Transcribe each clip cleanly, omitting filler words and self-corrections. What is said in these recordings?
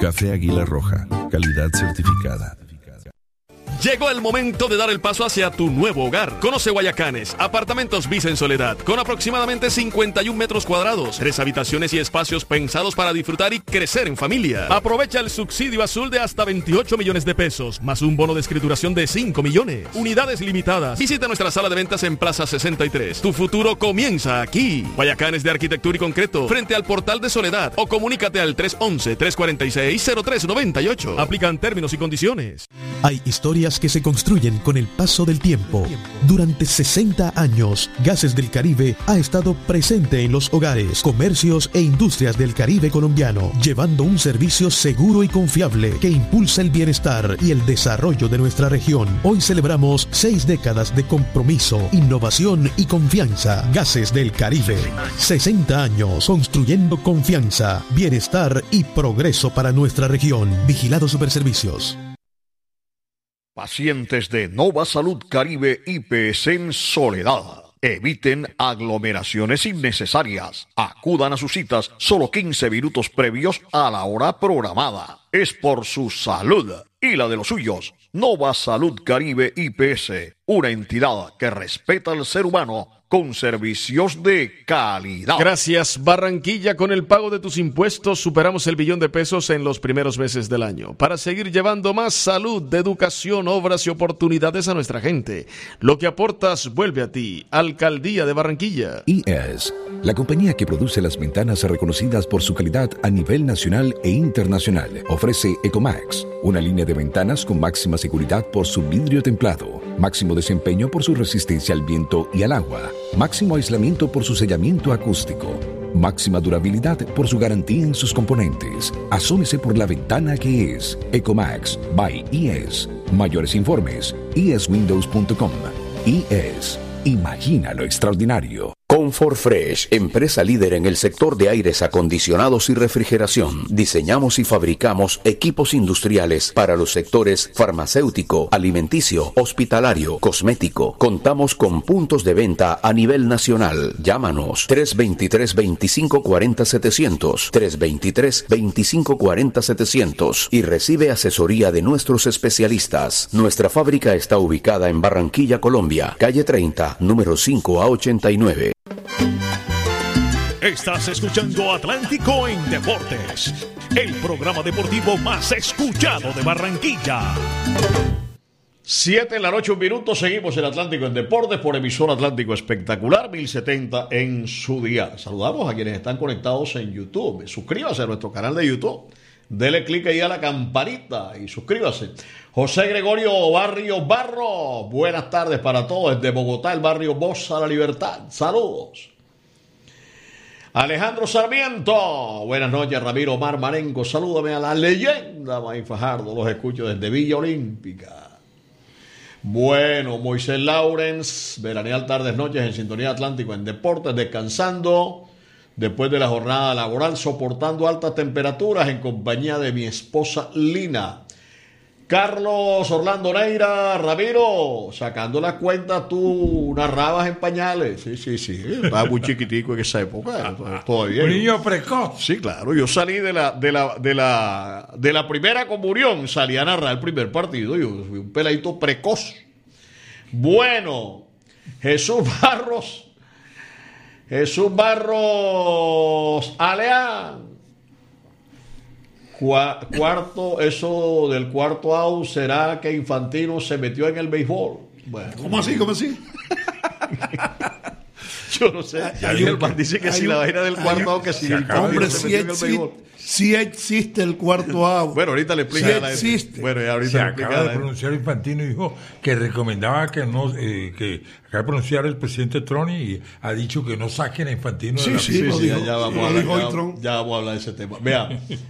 Café Águila Roja, calidad certificada. Llegó el momento de dar el paso hacia tu nuevo hogar. Conoce Guayacanes, apartamentos Visa en Soledad, con aproximadamente 51 metros cuadrados, 3 habitaciones y espacios pensados para disfrutar y crecer en familia. Aprovecha el subsidio azul de hasta 28 millones de pesos, más un bono de escrituración de 5 millones. Unidades limitadas. Visita nuestra sala de ventas en Plaza 63. Tu futuro comienza aquí. Guayacanes de Arquitectura y Concreto, frente al Portal de Soledad, o comunícate al 311-346-0398. Aplican términos y condiciones. Hay historias que se construyen con el paso del tiempo. Durante 60 años, Gases del Caribe ha estado presente en los hogares, comercios e industrias del Caribe colombiano, llevando un servicio seguro y confiable que impulsa el bienestar y el desarrollo de nuestra región. Hoy celebramos 6 décadas de compromiso, innovación y confianza. Gases del Caribe, 60 años construyendo confianza, bienestar y progreso para nuestra región. Vigilado Superservicios. Pacientes de Nova Salud Caribe IPS en Soledad. Eviten aglomeraciones innecesarias. Acudan a sus citas solo 15 minutos previos a la hora programada. Es por su salud y la de los suyos. Nova Salud Caribe IPS, una entidad que respeta al ser humano con servicios de calidad. Gracias, Barranquilla. Con el pago de tus impuestos superamos el billón de pesos en los primeros meses del año, para seguir llevando más salud, educación, obras y oportunidades a nuestra gente. Lo que aportas vuelve a ti. Alcaldía de Barranquilla. IES, la compañía que produce las ventanas reconocidas por su calidad a nivel nacional e internacional, ofrece Ecomax, una línea de ventanas con máxima seguridad por su vidrio templado, máximo desempeño por su resistencia al viento y al agua, máximo aislamiento por su sellamiento acústico, máxima durabilidad por su garantía en sus componentes. Asómese por la ventana que es Ecomax by IES. Mayores informes, ieswindows.com. IES, imagina lo extraordinario. Comfort Fresh, empresa líder en el sector de aires acondicionados y refrigeración. Diseñamos y fabricamos equipos industriales para los sectores farmacéutico, alimenticio, hospitalario, cosmético. Contamos con puntos de venta a nivel nacional. Llámanos 323-2540-700, 323-2540-700 y recibe asesoría de nuestros especialistas. Nuestra fábrica está ubicada en Barranquilla, Colombia, calle 30, número 5 a 89. Estás escuchando Atlántico en Deportes, el programa deportivo más escuchado de Barranquilla. 7 de la noche, 1 minuto. Seguimos en Atlántico en Deportes por emisora Atlántico Espectacular 1070 en su día. Saludamos a quienes están conectados en YouTube. Suscríbase a nuestro canal de YouTube. Dele clic ahí a la campanita y suscríbase. José Gregorio Barrio Barro, buenas tardes para todos. Desde Bogotá, el barrio Bosa La Libertad. Saludos. Alejandro Sarmiento, buenas noches. Ramiro Omar Marengo, salúdame a la leyenda May Fajardo, los escucho desde Villa Olímpica. Bueno, Moisés Lawrence, veraneal tardes, noches en sintonía Atlántico en Deportes, descansando después de la jornada laboral, soportando altas temperaturas en compañía de mi esposa Lina. Carlos Orlando Neira, Ramiro, sacando la cuenta, tú narrabas en pañales. Sí. Estaba muy chiquitico en esa época. Todavía. Un niño precoz. Sí, claro. Yo salí de la primera comunión, salí a narrar el primer partido. Yo fui un peladito precoz. Bueno, Jesús Barros Aleán. Cuarto, eso del cuarto out, ¿será que Infantino se metió en el béisbol? Bueno, ¿Cómo así? yo no sé. El man dice que si la vaina del cuarto out, que si el hombre se metió en el béisbol. Sí existe el cuarto out. Bueno, ahorita le explica. Sí existe. Bueno, y ahorita se le acaba de pronunciar Infantino y dijo que recomendaba que no, que acaba de pronunciar el presidente Trump y ha dicho que no saquen a Infantino de la prisión. Ya vamos a hablar de ese tema. Vea.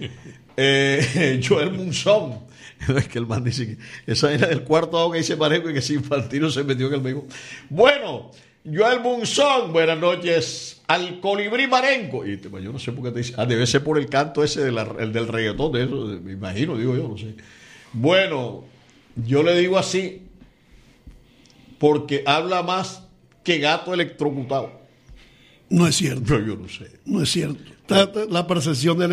Joel Munzón, es que el man dice que esa era del cuarto out que dice Marengo y que si Infantino se metió en el béisbol. Bueno, Joel Munzón, buenas noches al colibrí Marengo. Y yo no sé por qué te dice, debe ser por el canto ese el del reggaetón, de eso, me imagino, digo yo, no sé. Bueno, yo le digo así porque habla más que gato electrocutado. No es cierto. Yo no sé. No es cierto. La percepción del